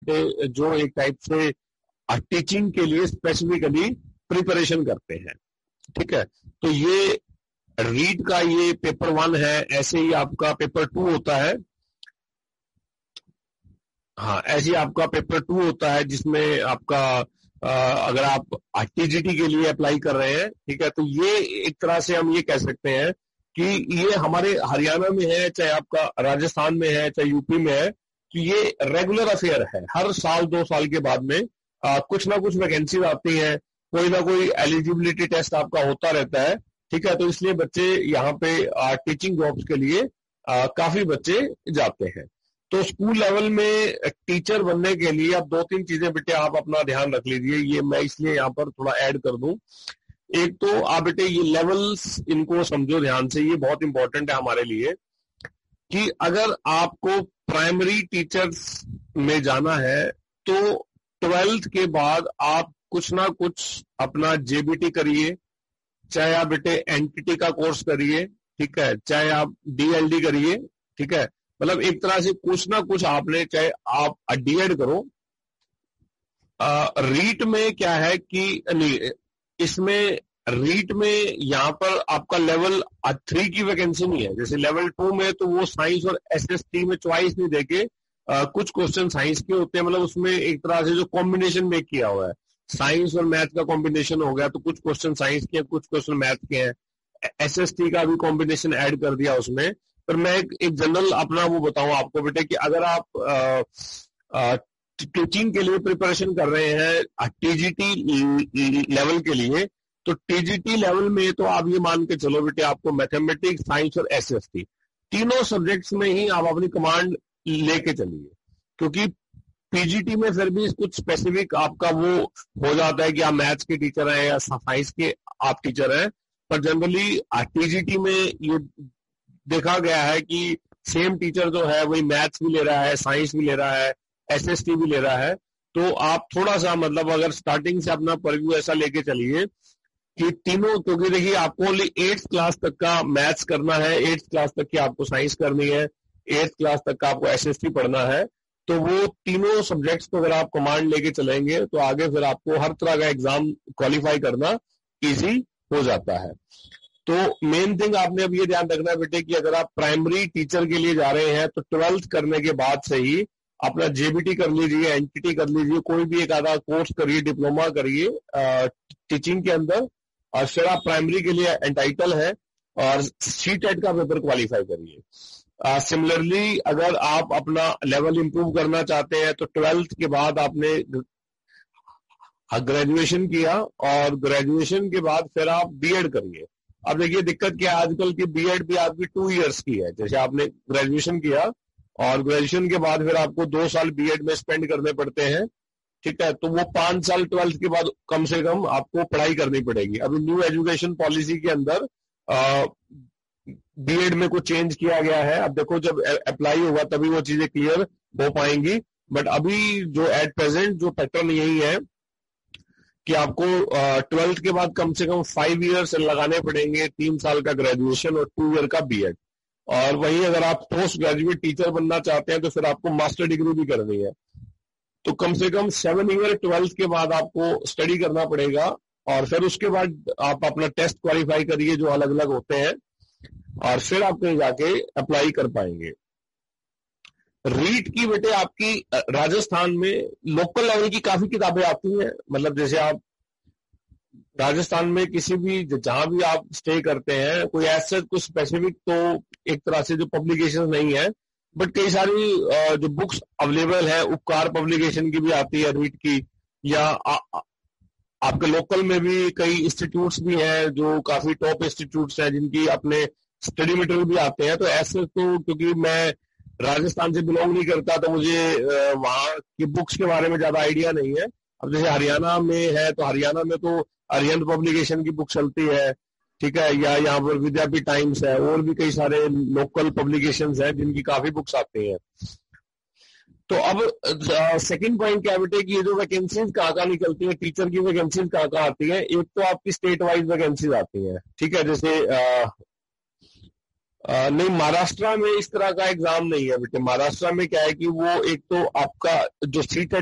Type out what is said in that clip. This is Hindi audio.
जो एक टाइप से टीचिंग के लिए स्पेसिफिकली प्रिपरेशन करते हैं। ठीक है, तो ये रीड का ये पेपर 1 है। ऐसे ही आपका पेपर 2 होता है। हाँ, ऐसे ही आपका पेपर 2 होता है जिसमें आपका अगर आप टीजीटी के लिए अप्लाई कर रहे हैं, ठीक है, तो ये एक तरह से हम ये कह सकते हैं कि ये हमारे हरियाणा में है, चाहे आपका राजस्थान में है, चाहे यूपी में है, तो ये रेगुलर अफेयर है। हर साल 2 साल के बाद में कुछ ना कुछ वैकेंसीज आती हैं, कोई ना कोई एलिजिबिलिटी टेस्ट आपका होता रहता है। ठीक है, तो इसलिए बच्चे यहाँ पे टीचिंग जॉब्स के लिए काफी बच्चे जाते हैं। तो स्कूल लेवल में टीचर बनने के लिए अब 2-3 चीजें बेटे आप अपना ध्यान रख लीजिए, ये मैं इसलिए यहाँ पर थोड़ा ऐड कर दूं। एक तो आप बेटे ये लेवल्स इनको समझो ध्यान से, ये बहुत इंपॉर्टेंट है हमारे लिए कि अगर आपको प्राइमरी टीचर्स में जाना है तो 12th के बाद आप कुछ ना कुछ अपना जेबीटी करिए, चाहे आप बेटे एनटीटी का कोर्स करिए, ठीक है, चाहे आप डीएलडी करिए। ठीक है, मतलब एक तरह से कुछ ना कुछ आपने, चाहे आप डीएड करो। रीट में क्या है कि नहीं, इसमें रीट में यहाँ पर आपका लेवल 3 की वैकेंसी नहीं है। जैसे लेवल 2 में तो वो साइंस और एसएसटी में चॉइस नहीं देके कुछ क्वेश्चन साइंस के होते हैं, मतलब उसमें एक तरह से जो कॉम्बिनेशन मेक किया हुआ है, साइंस और मैथ का कॉम्बिनेशन हो गया, तो कुछ क्वेश्चन साइंस के हैं, कुछ क्वेश्चन मैथ के हैं, एसएसटी का भी कॉम्बिनेशन ऐड कर दिया उसमें। पर मैं एक जनरल अपना वो बताऊं आपको बेटे कि अगर आप टीचिंग के लिए प्रिपरेशन कर रहे हैं टीजीटी लेवल के लिए, तो टीजीटी लेवल में तो आप ये मान के चलो बेटे आपको मैथमेटिक्स, साइंस और एसएसटी तीनों सब्जेक्ट्स में ही आप अपनी कमांड लेके चलिए, क्योंकि पीजीटी में फिर भी कुछ स्पेसिफिक आपका वो हो जाता है कि आप मैथ्स के टीचर हैं या साइंस के आप टीचर हैं। पर जनरली टीजीटी में ये देखा गया है कि सेम टीचर जो है वही मैथ्स भी ले रहा है, साइंस भी ले रहा है, एसएसटी भी ले रहा है। तो आप थोड़ा सा मतलब अगर स्टार्टिंग से अपना परव्यू ऐसा लेके चलिए कि तीनों, क्योंकि देखिए आपको ओनली 8th क्लास तक का मैथ्स करना है, 8th क्लास तक की आपको साइंस करनी है, 8th क्लास तक का आपको एसएसटी पढ़ना है। तो वो तीनों सब्जेक्ट्स को अगर आप कमांड लेके चलेंगे तो आगे फिर आपको हर तरह का एग्जाम क्वालिफाई करना इजी हो जाता है। तो मेन थिंग आपने अब ये ध्यान रखना है बेटे कि अगर आप प्राइमरी टीचर के लिए जा रहे हैं तो 12th करने के बाद से ही अपना जेबीटी कर लीजिए, एनटीटी कर लीजिए, कोई भी एक आधा कोर्स करिए, डिप्लोमा करिए टीचिंग के अंदर, और फिर आप प्राइमरी के लिए एंटाइटल है और सीटेट का पेपर क्वालिफाई करिए। सिमिलरली अगर आप अपना लेवल इंप्रूव करना चाहते हैं तो 12th के बाद आपने ग्रेजुएशन किया और ग्रेजुएशन के बाद फिर आप बीएड करिए। अब देखिए दिक्कत क्या है आजकल की, बीएड भी आपकी 2 इयर्स की है। जैसे आपने ग्रेजुएशन किया और ग्रेजुएशन के बाद फिर आपको 2 साल बीएड में स्पेंड करने पड़ते हैं। ठीक है, तो वो 5 साल 12th के बाद कम से कम आपको पढ़ाई करनी पड़ेगी। अभी न्यू एजुकेशन पॉलिसी के अंदर बीएड में कुछ चेंज किया गया है। अब देखो जब अप्लाई होगा तभी वो चीजें क्लियर हो पाएंगी, बट अभी जो एट प्रेजेंट जो पैटर्न यही है कि आपको 12th के बाद कम से कम 5 ईयर्स लगाने पड़ेंगे, 3 साल का ग्रेजुएशन और 2 ईयर का बीएड। और वहीं अगर आप पोस्ट ग्रेजुएट टीचर बनना चाहते हैं तो फिर आपको मास्टर डिग्री भी करनी है। तो कम से कम 7 ईयर 12th के बाद आपको स्टडी करना पड़ेगा और फिर उसके बाद आप अपना टेस्ट क्वालिफाई करिए जो अलग अलग होते हैं, और फिर आप कहीं जाके अप्लाई कर पाएंगे। रीट की बेटे आपकी राजस्थान में लोकल लेवल की काफी किताबें आती हैं, मतलब जैसे आप राजस्थान में किसी भी जहां भी आप स्टे करते हैं कोई ऐसा कुछ स्पेसिफिक तो एक तरह से जो पब्लिकेशन नहीं है, बट कई सारी जो बुक्स अवेलेबल है, उपकार पब्लिकेशन की भी आती है रीट की, या आपके लोकल में भी कई इंस्टीट्यूट्स भी हैं जो काफी टॉप इंस्टीट्यूट्स हैं जिनकी अपने स्टडी मटेरियल भी आते हैं। तो ऐसे तो क्योंकि मैं राजस्थान से बिलोंग नहीं करता तो मुझे वहाँ की बुक्स के बारे में ज्यादा आइडिया नहीं है। अब जैसे हरियाणा में है तो हरियाणा में तो अरिहंत पब्लिकेशन की बुक चलती है, ठीक है, या यहाँ पर विद्यापीठ टाइम्स है, और भी कई सारे लोकल पब्लिकेशंस हैं जिनकी काफी बुक्स आती हैं। तो अब सेकंड पॉइंट क्या बेटे कि ये जो वैकेंसीज कहाँ निकलती है, टीचर की वैकेंसीज कहाँ आती है। एक तो आपकी स्टेट वाइज वैकेंसीज आती है, ठीक है, जैसे नहीं, महाराष्ट्र में इस तरह का एग्जाम नहीं है बेटे। महाराष्ट्र में क्या है कि वो एक तो आपका जो सीट है